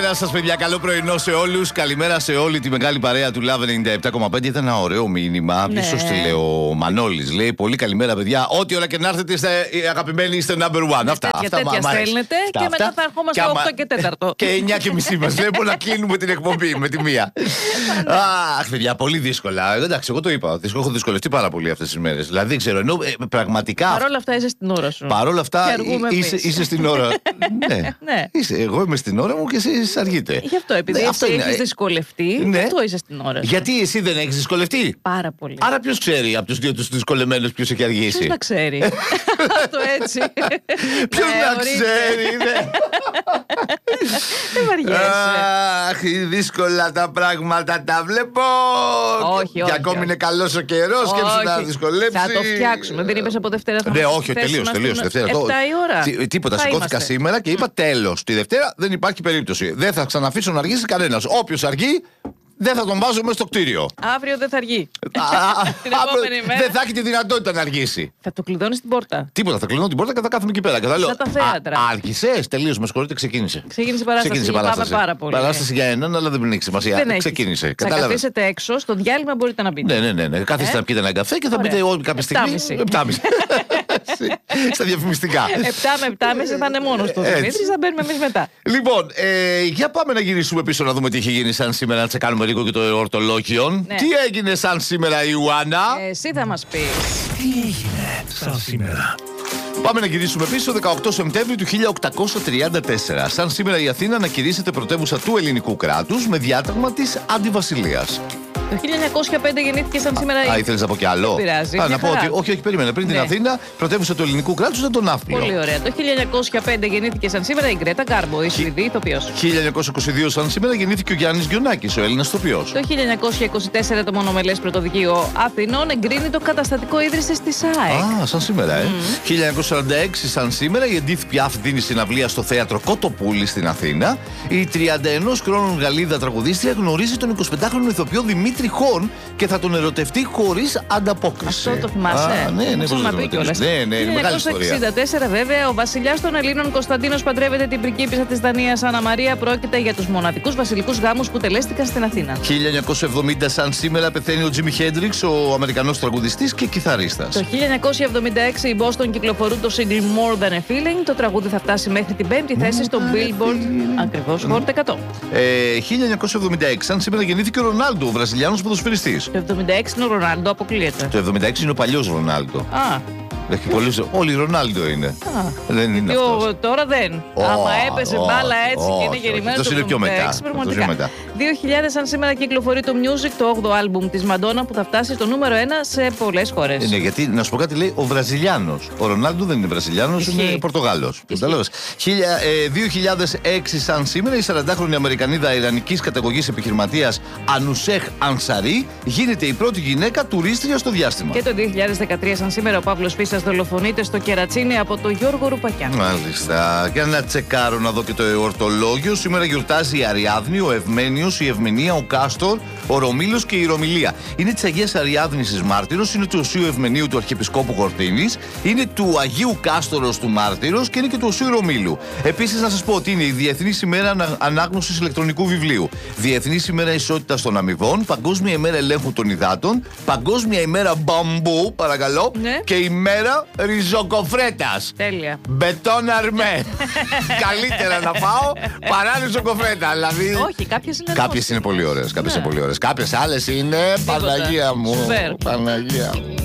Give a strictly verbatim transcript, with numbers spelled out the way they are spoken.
Καλημέρα σας, παιδιά. Καλό πρωινό σε όλους. Καλημέρα σε όλη τη μεγάλη παρέα του Love ενενήντα επτά κόμμα πέντε. Ήταν ένα ωραίο μήνυμα. Ναι. Ποιος το στείλε? Ο Μανώλης. Λέει πολύ καλημέρα, παιδιά. Ό,τι ώρα και να έρθετε, είστε οι αγαπημένοι, είστε number one. Ναι, αυτά. τέτοια, αυτά τέτοια στέλνετε και αυτά. μετά θα ερχόμαστε άμα... οκτώ και τέταρτο. Και εννιά και μισή μας. Βλέπω να κλείνουμε την εκπομπή με τη μία. Αχ, παιδιά, πολύ δύσκολα. Εντάξει, εγώ το είπα. Έχω δυσκολευτεί πάρα πολύ αυτές τις μέρες. Δηλαδή, ξέρω, ενώ ε, πραγματικά. Παρ' όλα αυτά είσαι στην ώρα σου. Παρ' όλα αυτά είσαι, είσαι στην ώρα. Ναι. Ναι. Είσαι, εγώ είμαι στην ώρα μου και εσείς αργείτε. Γι' αυτό, επειδή Ναι, εσύ αυτό είναι. έχεις δυσκολευτεί, Ναι. αυτό είσαι στην ώρα σου. Γιατί εσύ δεν έχεις δυσκολευτεί? Πάρα πολύ. Άρα ποιος ξέρει από τους δύο τους δυσκολεμένους ποιος έχει αργήσει? Ποιος να ξέρει? Αυτό έτσι. Ποιος Ναι, να ορίστε. ξέρει, ναι. Δεν βαριέσαι. Αχ, δύσκολα τα πράγματα τα βλέπω. Όχι, Και όχι, ακόμη όχι. είναι καλός ο καιρός, σκέψου να Όχι. δυσκολέψει. Θα το φτιάξουμε. Δεν είπες από Δευτέρα θα Ναι, μας όχι, θέσουν τελείως, να τελείως. στείλουν Δευτέρα. επτά η ώρα. Τι- Τίποτα. Θα Σηκώθηκα είμαστε. σήμερα και είπα τέλος. Τη Δευτέρα δεν υπάρχει περίπτωση. Δεν θα ξαναφήσω να αργήσει κανένας. Όποιος αργεί, δεν θα τον βάζω μέσα στο κτίριο. Αύριο δεν θα αργεί. Α, α, Την αύριο επόμενη μέρα. δεν θα έχει τη δυνατότητα να αργήσει. Θα το κλειδώνεις την πόρτα. Τίποτα, θα κλείνω την πόρτα και θα κάθομαι εκεί πέρα. Και θα λέω, Σαν τα θέατρα. «Α, άργησες, τελείως, με συγχωρείτε, ξεκίνησε. Ξεκίνησε η παράσταση. Λυπάμαι πάρα πολύ. Παράσταση για έναν, αλλά δεν έχει σημασία. Δεν έχει. Ξεκίνησε. Θα Κατάλαβες. καθίσετε έξω, στο διάλειμμα μπορείτε να μπείτε. Ναι, ναι, ναι, ναι. Κάθεστε Ε? να πιείτε ένα καφέ και θα Ωραία. πείτε όλοι κάποια στιγμή. Επτάμιση. Επτάμιση. Στα διαφημιστικά. Επτά με επτάμιση θα είναι μόνος του ο Έτσι. Δημήτρης, θα μπαίνουμε εμείς μετά. Λοιπόν, ε, για πάμε να γυρίσουμε πίσω να δούμε τι είχε γίνει σαν σήμερα, να τσεκάνουμε λίγο και το εορτολόγιο. Ναι. Τι έγινε σαν σήμερα, Ιωάννα? Εσύ θα μας πεις. Τι έγινε σαν σήμερα? Πάμε να γυρίσουμε πίσω δεκαοκτώ Σεπτέμβρη του χίλια οκτακόσια τριάντα τέσσερα. Σαν σήμερα η Αθήνα ανακηρύσσεται πρωτεύουσα του ελληνικού κράτους με διάταγμα της Αντιβασιλείας. Το χίλια εννιακόσια πέντε γεννήθηκε σαν σήμερα η. Α, ήθελες να πω κι άλλο? Δεν πειράζει, Α, μια να πω χαρά. ότι όχι, όχι, περίμενε. Πριν την Ναι. Αθήνα, πρωτεύουσα του ελληνικού κράτους ήταν το Ναύπλιο. Πολύ ωραία. Το χίλια εννιακόσια πέντε γεννήθηκε σαν σήμερα η Γκρέτα Γκάρμπο, η Σουηδή ηθοποιός. χίλια εννιακόσια είκοσι δύο σαν σήμερα γεννήθηκε ο Γιάννης Γκιονάκης, ο Έλληνας ηθοποιός. Το χίλια εννιακόσια είκοσι τέσσερα το μονομελές πρωτοδικείο Αθηνών εγκρίνει το καταστατικό ίδρυσης της ΑΕΚ. Α, σαν σήμερα, ε. χίλια εννιακόσια σαράντα έξι σαν σήμερα η Εντίθ Πιάφ δίνει συναυλία στο θέατρο Κοτοπούλη στην Αθήνα. Η τριάντα ενός χρόνων Γαλλίδα τραγουδίστρια γνωρίζει τον εικοσιπεντάχρονο ηθοποιό Δημήτρη Χον και θα τον ερωτευτεί χωρίς ανταπόκριση. Αυτό το θυμάσαι. Α, ναι, ναι, Μου πώς δεν ξαναπεί το κιόλας. θυμάσαι. Ναι, ναι, είναι μεγάλη ιστορία. χίλια εννιακόσια εξήντα τέσσερα βέβαια ο βασιλιάς των Ελλήνων Κωνσταντίνος παντρεύεται την πριγκίπισσα της Δανίας Άννα Μαρία. Πρόκειται για τους μοναδικούς βασιλικούς γάμους που τελέστηκαν στην Αθήνα. χίλια εννιακόσια εβδομήντα σαν σήμερα πεθαίνει ο Τζίμι Χέντριξ, ο Αμερικανός τραγουδιστής και κιθαρίστας. Το χίλια εννιακόσια εβδομήντα έξι οι Boston κυκλοφορούν το single More Than a Feeling. Το τραγούδι θα φτάσει μέχρι την πέμπτη θέση στο Billboard ακριβώς Hot εκατό. Ε, χίλια εννιακόσια εβδομήντα έξι σαν σήμερα γεννήθηκε ο Ρονάλντο, ο Βραζιλιάνος ποδοσφαιριστής. Το εβδομήντα έξι είναι ο Ρονάλντο, αποκλείεται. Το εβδομήντα έξι είναι ο παλιός Ρονάλντο. Α, Έχει πολλούς... Όλοι Ρονάλντο είναι. α. Δεν είναι Και ο- αυτός. τώρα δεν. Ω, Άμα έπεσε ω, μπάλα έτσι όχι, και είναι όχι. γεννημένο. Αυτός είναι πιο μετά. Αυτός Πραγματικά. είναι μετά. δύο χιλιάδες σαν σήμερα κυκλοφορεί το Music, το όγδοο άλμπουμ της Μαντόνα που θα φτάσει στο νούμερο ένα σε πολλές χώρες. Ναι, γιατί να σου πω κάτι, λέει ο Βραζιλιάνος. Ο Ρονάλντο δεν είναι Βραζιλιάνος, Ισχύει. είναι Πορτογάλος. Κατάλαβες. Χίλια- ε, δύο χιλιάδες έξι σαν σήμερα η σαραντάχρονη Αμερικανίδα ιρανικής καταγωγής επιχειρηματίας Ανουσέχ Ανσαρί γίνεται η πρώτη γυναίκα τουρίστρια στο διάστημα. Και το δύο χιλιάδες δεκατρία σαν σήμερα ο Παύλος Φίσας δολοφονείται στο Κερατσίνι από τον Γιώργο Ρουπακιάν. Μάλιστα. Για να τσεκάρω να δω και το εορτολόγιο. Σήμερα γιορτάζει η Αριάδνη, ο Ευμένιος, η Ευμενία, ο Κάστορ, ο Ρωμήλος και η Ρωμιλία. Είναι της Αγίας Αριάδνης της Μάρτυρος, είναι του Οσίου Ευμενίου του Αρχιεπισκόπου Κορτίνης, είναι του Αγίου Κάστορος του Μάρτυρος και είναι και του Οσίου Ρωμήλου. Επίσης να σας πω ότι είναι η Διεθνής ημέρα ανα- ανάγνωσης ηλεκτρονικού βιβλίου, Διεθνής ημέρα ισότητας των αμοιβών, Παγκόσμια ημέρα ελέγχου των υδάτων, Παγκόσμια ημέρα μπαμπού, παρακαλώ, Ναι. και ημέρα ριζοκοφρέτας. Τέλεια. Μπετόν αρμέ. Καλύτερα να πάω παρά ριζοκοφρέτα. Δηλαδή. Όχι, κάποιες είναι Κάποιες νόστιμες. είναι πολύ ωραίες. Κάποιες Ναι. είναι πολύ ωραίες. Κάποιες άλλες είναι. Παναγία μου. Σουπέρ. Παναγία μου.